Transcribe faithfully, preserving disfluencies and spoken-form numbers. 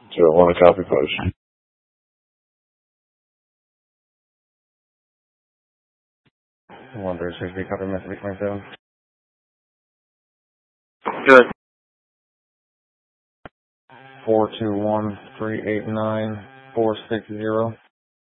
Zero one, a copy post. One three six, B copy message twenty-seven. Good. Four two one three eight nine four six zero.